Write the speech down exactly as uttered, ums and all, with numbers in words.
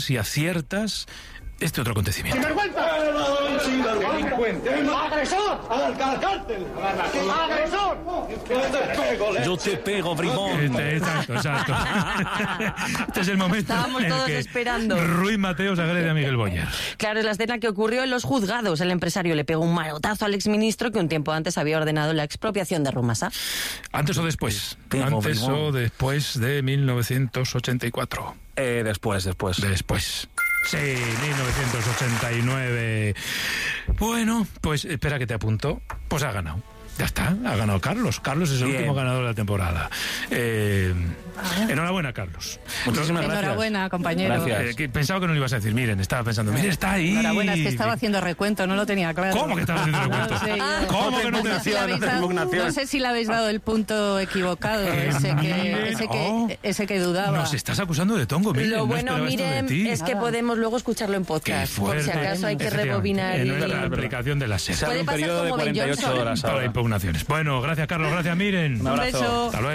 si aciertas este otro acontecimiento. ¡Sinvergüenza! ¡Delincuente! ¡Agresor! ¡Al cárcel! ¡Agresor! Yo te pego, bribón. Este, exacto, exacto. Este es el momento Estábamos en el todos que esperando. Ruiz Mateos agrede a Miguel Boyer. Claro, es la escena que ocurrió en los juzgados. El empresario le pegó un manotazo al exministro que un tiempo antes había ordenado la expropiación de Rumasa. ¿Antes o después? Pego, ¿Antes bribón. o después de mil novecientos ochenta y cuatro? Eh, después, después. Después. Sí, mil novecientos ochenta y nueve. Bueno, pues espera que te apunto. Pues ha ganado. Ya está, ha ganado Carlos. Carlos es el Bien. último ganador de la temporada. Eh, enhorabuena, Carlos. Muchísimas gracias. Enhorabuena, compañero. Gracias. Eh, que pensaba que no lo ibas a decir. Miren, estaba pensando, miren, está ahí. Enhorabuena, es que estaba haciendo recuento, no lo tenía claro. ¿Cómo que estabas haciendo recuento? No sé, yo- ¿Cómo que no te no sé si le habéis Otra dado- impugnación. no sé si le habéis dado el punto equivocado, Eh, ese que, Miren, ese oh. que, ese que dudaba. Nos estás acusando de tongo, miren. Lo no bueno, esperaba esto de miren, ti. es que Nada. podemos luego escucharlo en Qué podcast. Por fuerte. si acaso hay que Efectivamente. rebobinar En y... nuestra aplicación de la Se SER. abre un Puede pasar periodo de como Ben cuarenta y ocho Johnson. horas Para ahora. impugnaciones. Bueno, gracias, Carlos. Gracias, Miren. Un abrazo. beso. Hasta luego.